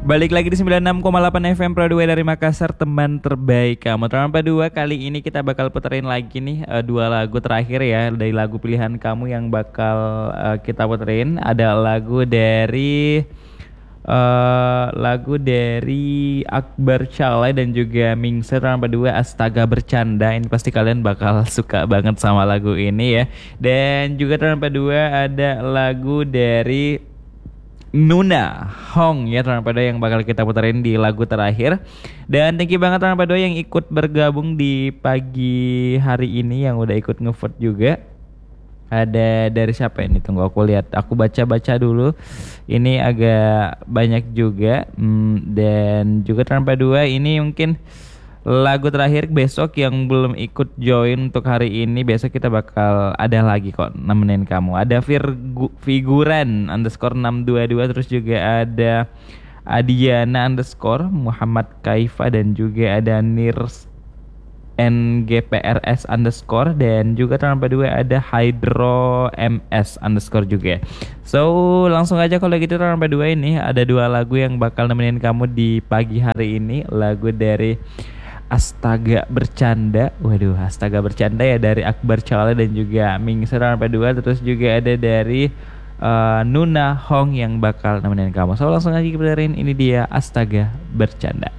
Balik lagi di 96,8 FM Pro 2 dari Makassar, teman terbaik kamu. Teman kedua, kali ini kita bakal puterin lagi nih dua lagu terakhir ya dari lagu pilihan kamu yang bakal kita puterin. Ada lagu dari Akbar Calay dan juga Mingse. Teman kedua, Astaga Bercanda. Ini pasti kalian bakal suka banget sama lagu ini ya. Dan juga teman kedua ada lagu dari Nuna Hong ya teman pada yang bakal kita puterin di lagu terakhir. Dan thank you banget teman pada yang ikut bergabung di pagi hari ini, yang udah ikut ngevote juga. Ada dari siapa ini? Tunggu aku lihat, aku baca-baca dulu. Ini agak banyak juga. Dan juga teman pada ini mungkin lagu terakhir besok yang belum ikut join untuk hari ini. Besok kita bakal ada lagi kok nemenin kamu. Ada Figuran underscore 622. Terus juga ada Adiana underscore Muhammad Kaifa. Dan juga ada Nirs NGPRS underscore. Dan juga tanpa dua ada Hydro MS underscore juga. So langsung aja kalau gitu tanpa dua ini ada dua lagu yang bakal nemenin kamu di pagi hari ini. Lagu dari Astaga Bercanda. Waduh, Astaga Bercanda ya dari Akbar Calay dan juga Mingse dua. Terus juga ada dari Nuna Hong yang bakal nemenin kamu. So langsung aja kita puterin, ini dia Astaga Bercanda.